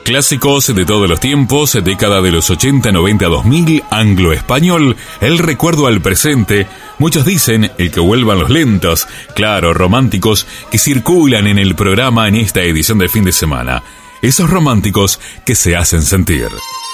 Clásicos de todos los tiempos, década de los 80, 90, 2000, anglo-español, el recuerdo al presente. Muchos dicen el que vuelvan los lentos, claro, románticos, que circulan en el programa en esta edición de fin de semana. Esos románticos que se hacen sentir.